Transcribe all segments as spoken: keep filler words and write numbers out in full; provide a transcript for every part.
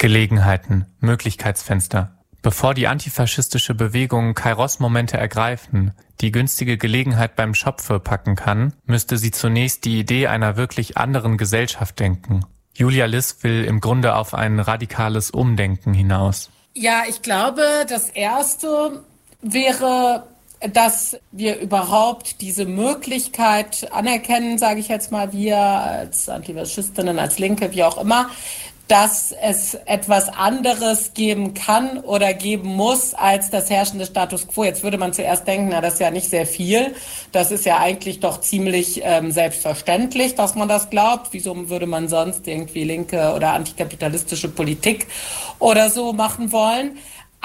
Gelegenheiten, Möglichkeitsfenster. Bevor die antifaschistische Bewegung Kairos-Momente ergreifen, die günstige Gelegenheit beim Schopfe packen kann, müsste sie zunächst die Idee einer wirklich anderen Gesellschaft denken. Julia Liss will im Grunde auf ein radikales Umdenken hinaus. Ja, ich glaube, das Erste wäre, dass wir überhaupt diese Möglichkeit anerkennen, sage ich jetzt mal, wir als Antifaschistinnen, als Linke, wie auch immer, dass es etwas anderes geben kann oder geben muss als das herrschende Status quo. Jetzt würde man zuerst denken, na, das ist ja nicht sehr viel. Das ist ja eigentlich doch ziemlich ähm, selbstverständlich, dass man das glaubt. Wieso würde man sonst irgendwie linke oder antikapitalistische Politik oder so machen wollen?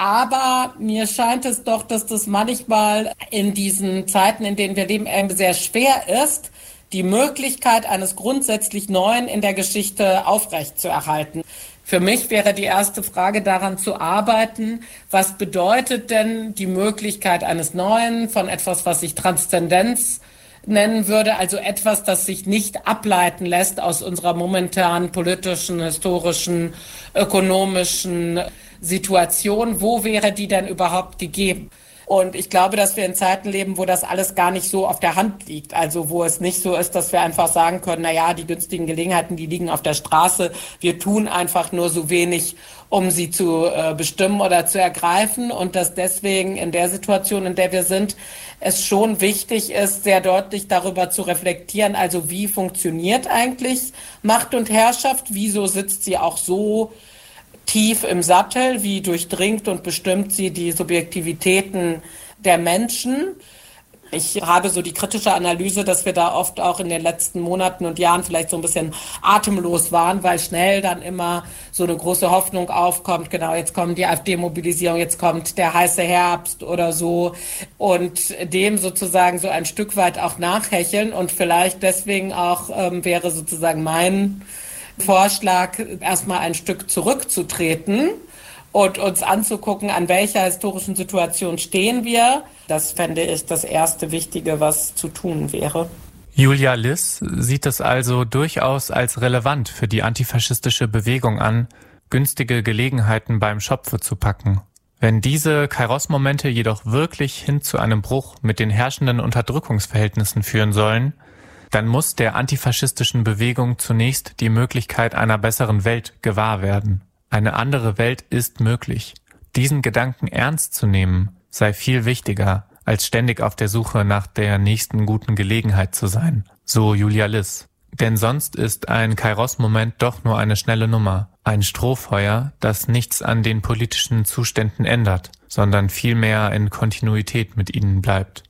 Aber mir scheint es doch, dass das manchmal in diesen Zeiten, in denen wir leben, sehr schwer ist, die Möglichkeit eines grundsätzlich Neuen in der Geschichte aufrechtzuerhalten. Für mich wäre die erste Frage, daran zu arbeiten, was bedeutet denn die Möglichkeit eines Neuen, von etwas, was ich Transzendenz nennen würde, also etwas, das sich nicht ableiten lässt aus unserer momentanen politischen, historischen, ökonomischen Situation. Wo wäre die denn überhaupt gegeben? Und ich glaube, dass wir in Zeiten leben, wo das alles gar nicht so auf der Hand liegt. Also wo es nicht so ist, dass wir einfach sagen können, na ja, die günstigen Gelegenheiten, die liegen auf der Straße. Wir tun einfach nur so wenig, um sie zu äh, bestimmen oder zu ergreifen. Und dass deswegen in der Situation, in der wir sind, es schon wichtig ist, sehr deutlich darüber zu reflektieren, also wie funktioniert eigentlich Macht und Herrschaft? Wieso sitzt sie auch so tief im Sattel, wie durchdringt und bestimmt sie die Subjektivitäten der Menschen? Ich habe so die kritische Analyse, dass wir da oft auch in den letzten Monaten und Jahren vielleicht so ein bisschen atemlos waren, weil schnell dann immer so eine große Hoffnung aufkommt, genau, jetzt kommt die AfD-Mobilisierung, jetzt kommt der heiße Herbst oder so, und dem sozusagen so ein Stück weit auch nachhecheln, und vielleicht deswegen auch ähm, wäre sozusagen mein Vorschlag, erstmal ein Stück zurückzutreten und uns anzugucken, an welcher historischen Situation stehen wir. Das fände ich das erste Wichtige, was zu tun wäre. Julia Liss sieht es also durchaus als relevant für die antifaschistische Bewegung an, günstige Gelegenheiten beim Schopfe zu packen. Wenn diese Kairos-Momente jedoch wirklich hin zu einem Bruch mit den herrschenden Unterdrückungsverhältnissen führen sollen, dann muss der antifaschistischen Bewegung zunächst die Möglichkeit einer besseren Welt gewahr werden. Eine andere Welt ist möglich. Diesen Gedanken ernst zu nehmen, sei viel wichtiger, als ständig auf der Suche nach der nächsten guten Gelegenheit zu sein, so Julia Liss. Denn sonst ist ein Kairos-Moment doch nur eine schnelle Nummer, ein Strohfeuer, das nichts an den politischen Zuständen ändert, sondern vielmehr in Kontinuität mit ihnen bleibt.